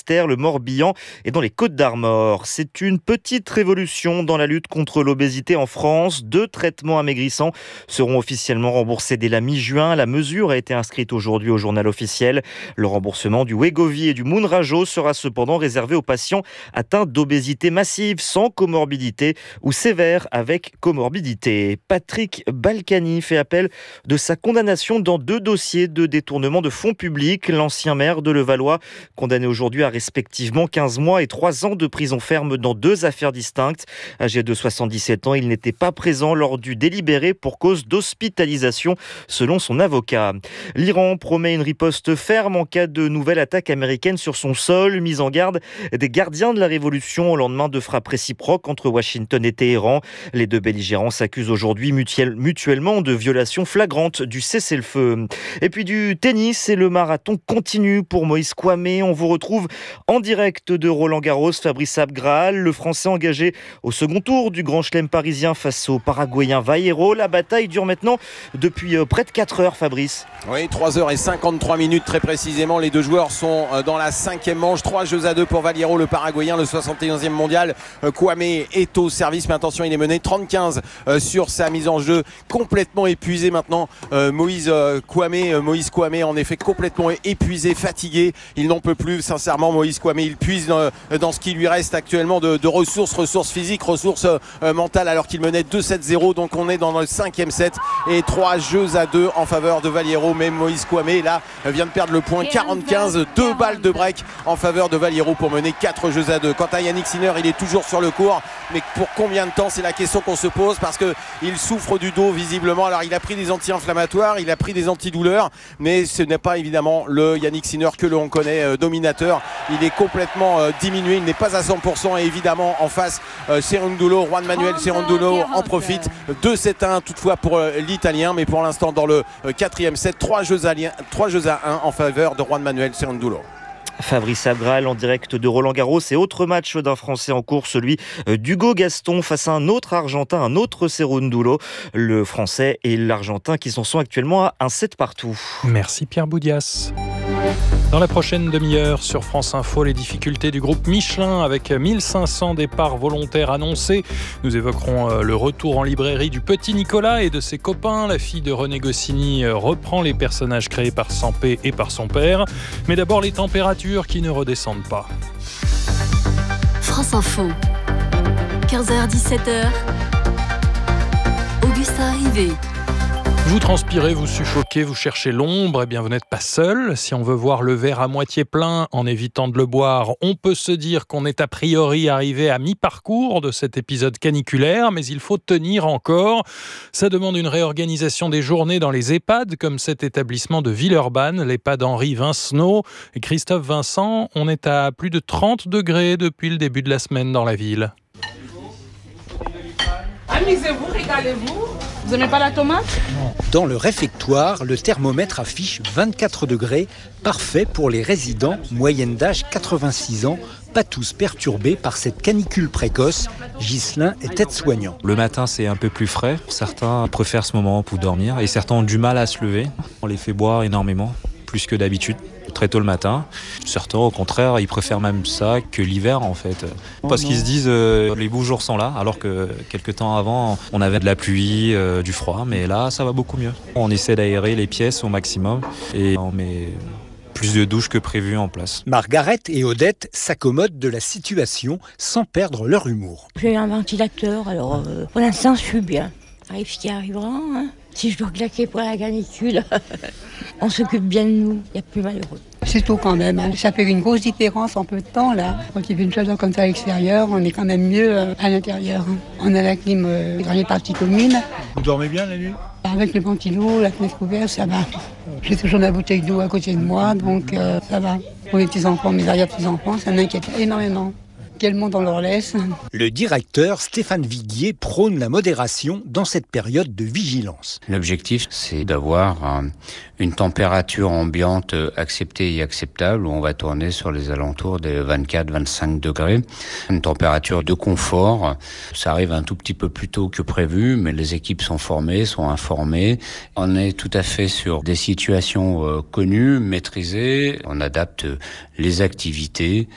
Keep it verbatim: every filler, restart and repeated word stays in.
Finistère, le Morbihan et dans les Côtes-d'Armor. C'est une petite révolution dans la lutte contre l'obésité en France. Deux traitements amaigrissants seront officiellement remboursés dès la mi-juin. La mesure a été inscrite aujourd'hui au journal officiel. Le remboursement du Wegovy et du Mounrajo sera cependant réservé aux patients atteints d'obésité massive sans comorbidité ou sévère avec comorbidité. Patrick Balkany fait appel de sa condamnation dans deux dossiers de détournement de fonds publics. L'ancien maire de Levallois, condamné aujourd'hui à respectivement quinze mois et trois ans de prison ferme dans deux affaires distinctes. Âgé de soixante-dix-sept ans, il n'était pas présent lors du délibéré pour cause d'hospitalisation, selon son avocat. L'Iran promet une riposte ferme en cas de nouvelle attaque américaine sur son sol. Mise en garde des gardiens de la révolution au lendemain de frappes réciproques entre Washington et Téhéran. Les deux belligérants s'accusent aujourd'hui mutuel, mutuellement de violation flagrante du cessez-le-feu. Et puis du tennis et le marathon continue pour Moïse Kouamé. On vous retrouve en direct de Roland-Garros, Fabrice Abgral, le Français engagé au second tour du Grand Chelem parisien face au Paraguayen Vallejo. La bataille dure maintenant depuis près de quatre heures, Fabrice. Oui, trois heures cinquante-trois minutes très précisément. Les deux joueurs sont dans la cinquième manche. trois jeux à deux pour Vallejo, le Paraguayen, le soixante et onzième mondial. Kouamé est au service, mais attention, il est mené trente quinze sur sa mise en jeu. Complètement épuisé maintenant. Moïse Kouamé, Moïse Kouamé, en effet, complètement épuisé, fatigué. Il n'en peut plus, sincèrement, Moïse Kouamé. Il puise dans, dans ce qui lui reste actuellement de, de ressources, ressources physiques, ressources euh, mentales, alors qu'il menait deux sept zéro. Donc on est dans le cinquième set et trois jeux à deux en faveur de Vallejo. Mais Moïse Kouamé, là, vient de perdre le point. quarante quinze, deux balles de break en faveur de Vallejo pour mener quatre jeux à deux. Quant à Yannick Sinner, il est toujours sur le court. Mais pour combien de temps, c'est la question qu'on se pose, parce qu'il souffre du dos visiblement. Alors il a pris des anti-inflammatoires, il a pris des antidouleurs, mais ce n'est pas évidemment le Yannick Sinner que l'on connaît, euh, dominateur. Il est complètement euh, diminué, il n'est pas à cent pour cent, et évidemment en face euh, Cerundolo, Juan Manuel Cerundolo en profite. deux sept un toutefois pour euh, l'Italien, mais pour l'instant dans le euh, quatrième set, trois jeux à un en faveur de Juan Manuel Cerundolo. Fabrice Abgral en direct de Roland-Garros, et autre match d'un Français en cours, celui d'Hugo Gaston face à un autre Argentin, un autre Cerundolo. Le Français et l'Argentin qui s'en sont actuellement à un set partout. Merci Pierre Boudias. Dans la prochaine demi-heure sur France Info, les difficultés du groupe Michelin avec mille cinq cents départs volontaires annoncés. Nous évoquerons le retour en librairie du petit Nicolas et de ses copains. La fille de René Goscinny reprend les personnages créés par Sampé et par son père. Mais d'abord les températures qui ne redescendent pas. France Info, quinze heures dix-sept heures. Augustin Rivet. Vous transpirez, vous suffoquez, vous cherchez l'ombre, eh bien vous n'êtes pas seul. Si on veut voir le verre à moitié plein en évitant de le boire, on peut se dire qu'on est a priori arrivé à mi-parcours de cet épisode caniculaire, mais il faut tenir encore. Ça demande une réorganisation des journées dans les EHPAD, comme cet établissement de Villeurbanne, l'EHPAD Henri Vincenot. Et Christophe Vincent, on est à plus de trente degrés depuis le début de la semaine dans la ville. Amusez-vous, régalez-vous. Vous n'aimez pas la tomate ? Dans le réfectoire, le thermomètre affiche vingt-quatre degrés, parfait pour les résidents, moyenne d'âge quatre-vingt-six ans, pas tous perturbés par cette canicule précoce. Ghislain est aide-soignant. Le matin, c'est un peu plus frais. Certains préfèrent ce moment pour dormir et certains ont du mal à se lever. On les fait boire énormément, plus que d'habitude, très tôt le matin. Certains, au contraire, ils préfèrent même ça que l'hiver, en fait. Parce qu'ils se disent euh, les beaux jours sont là, alors que quelques temps avant, on avait de la pluie, euh, du froid, mais là, ça va beaucoup mieux. On essaie d'aérer les pièces au maximum et on met plus de douches que prévu en place. Margaret et Odette s'accommodent de la situation sans perdre leur humour. J'ai un ventilateur, alors euh, pour l'instant, je suis bien. Arrive ce qui arrivera, hein. Si je dois claquer pour la canicule, on s'occupe bien de nous, il y a plus malheureux. C'est tout quand même, hein. Ça fait une grosse différence en peu de temps là. Quand il fait une chaleur comme ça à l'extérieur, on est quand même mieux euh, à l'intérieur. Hein. On a la clim euh, dans les parties communes. Vous dormez bien la nuit ? Avec le ventilo, la fenêtre ouverte, ça va. J'ai toujours ma bouteille d'eau à côté de moi, donc euh, ça va. Pour les petits-enfants, mes arrière-petits-enfants, ça m'inquiète énormément. Quel monde on leur laisse. Le directeur Stéphane Viguier prône la modération dans cette période de vigilance. L'objectif, c'est d'avoir un, une température ambiante acceptée et acceptable, où on va tourner sur les alentours des vingt-quatre à vingt-cinq degrés. Une température de confort. Ça arrive un tout petit peu plus tôt que prévu, mais les équipes sont formées, sont informées. On est tout à fait sur des situations euh, connues, maîtrisées. On adapte les activités